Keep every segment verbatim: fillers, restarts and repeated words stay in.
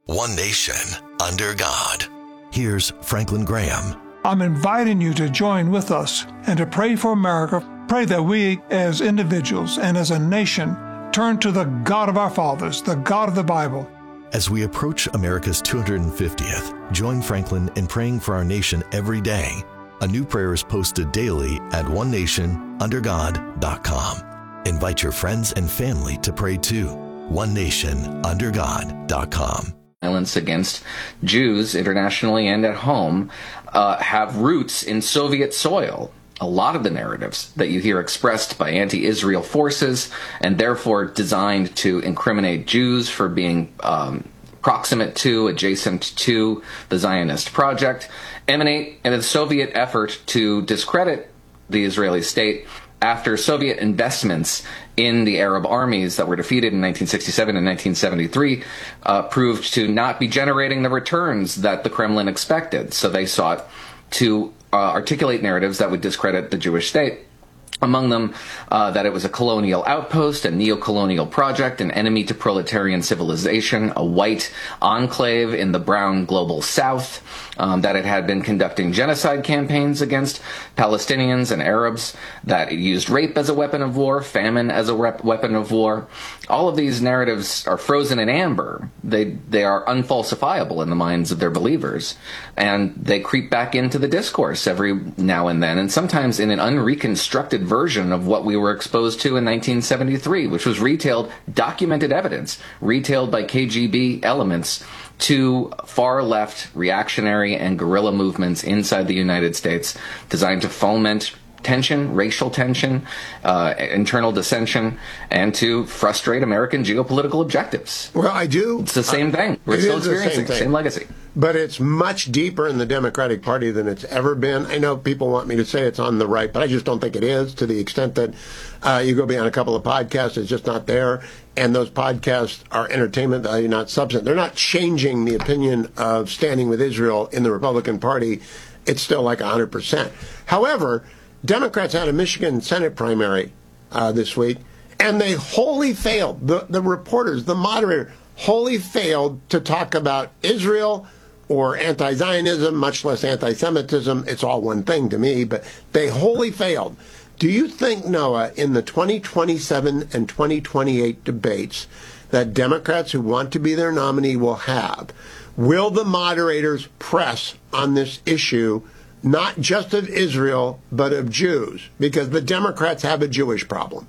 One nation, under God. Here's Franklin Graham. I'm inviting you to join with us and to pray for America. Pray that we, as individuals and as a nation, turn to the God of our fathers, the God of the Bible. As we approach America's two hundred fiftieth, join Franklin in praying for our nation every day. A new prayer is posted daily at one nation under god dot com. Invite your friends and family to pray too. one nation under god dot com. Violence against Jews internationally and at home uh, have roots in Soviet soil. A lot of the narratives that you hear expressed by anti-Israel forces and therefore designed to incriminate Jews for being um, proximate to, adjacent to the Zionist project emanate in the Soviet effort to discredit the Israeli state after Soviet investments in the Arab armies that were defeated in nineteen sixty-seven and nineteen seventy-three uh, proved to not be generating the returns that the Kremlin expected. So they sought to uh, articulate narratives that would discredit the Jewish state. Among them, uh, that it was a colonial outpost, a neo-colonial project, an enemy to proletarian civilization, a white enclave in the brown global south, um, that it had been conducting genocide campaigns against Palestinians and Arabs, that it used rape as a weapon of war, famine as a rep- weapon of war. All of these narratives are frozen in amber. They, they are unfalsifiable in the minds of their believers, and they creep back into the discourse every now and then, and sometimes in an unreconstructed version of what we were exposed to in nineteen seventy-three, which was retailed, documented evidence, retailed by K G B elements to far-left reactionary and guerrilla movements inside the United States designed to foment tension, racial tension, uh, internal dissension, and to frustrate American geopolitical objectives. Well, I do. It's the same uh, thing. We're still experiencing the same, same legacy. But it's much deeper in the Democratic Party than it's ever been. I know people want me to say it's on the right, but I just don't think it is, to the extent that uh, you go beyond a couple of podcasts, it's just not there. And those podcasts are entertainment value, not substance. They're not changing the opinion of standing with Israel in the Republican Party. It's still like one hundred percent. However, Democrats had a Michigan Senate primary uh, this week, and they wholly failed. The, the reporters, the moderator, wholly failed to talk about Israel or anti-Zionism, much less anti-Semitism. It's all one thing to me, but they wholly failed. Do you think, Noah, in the twenty twenty-seven and twenty twenty-eight debates that Democrats who want to be their nominee will have, will the moderators press on this issue, not just of Israel, but of Jews? Because the Democrats have a Jewish problem.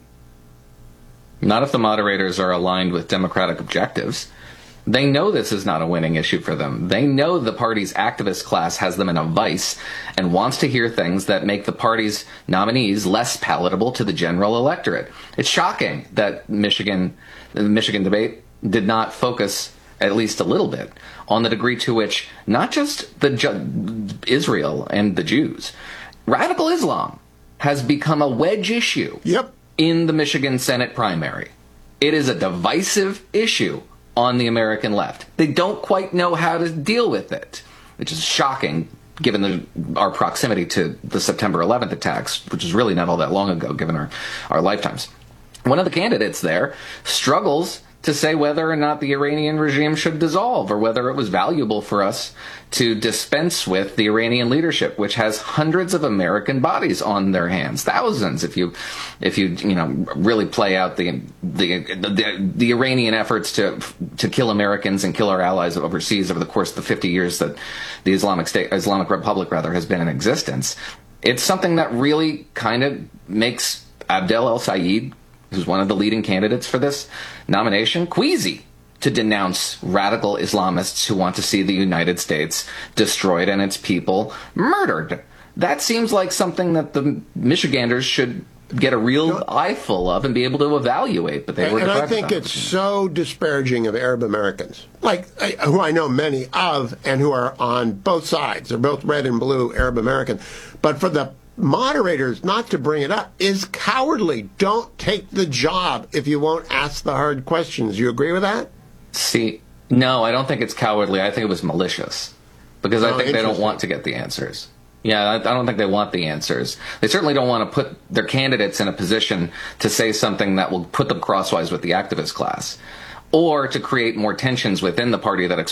Not if the moderators are aligned with Democratic objectives. They know this is not a winning issue for them. They know the party's activist class has them in a vice and wants to hear things that make the party's nominees less palatable to the general electorate. It's shocking that Michigan, the Michigan debate did not focus at least a little bit on the degree to which not just the Ju- Israel and the Jews, radical Islam has become a wedge issue yep. in the Michigan Senate primary. It is a divisive issue on the American left. They don't quite know how to deal with it, which is shocking given the, our proximity to the September eleventh attacks, which is really not all that long ago given our, our lifetimes. One of the candidates there struggles to say whether or not the Iranian regime should dissolve, or whether it was valuable for us to dispense with the Iranian leadership, which has hundreds of American bodies on their hands, thousands if you, if you, you know, really play out the the the, the Iranian efforts to to kill Americans and kill our allies overseas over the course of the fifty years that the Islamic State, Islamic Republic rather, has been in existence. It's something that really kind of makes Abdel El-Sayed, who's one of the leading candidates for this nomination, queasy to denounce radical Islamists who want to see the United States destroyed and its people murdered. That seems like something that the Michiganders should get a real you know, eyeful of and be able to evaluate. But they and, were and I think it's so disparaging of Arab Americans, like who I know many of, and who are on both sides. They're both red and blue Arab American. But for the moderators not to bring it up is cowardly. Don't take the job if you won't ask the hard questions. You agree with that? See, no, I don't think it's cowardly. I think it was malicious, because oh, I think they don't want to get the answers. Yeah, I, I don't think they want the answers. They certainly don't want to put their candidates in a position to say something that will put them crosswise with the activist class, or to create more tensions within the party that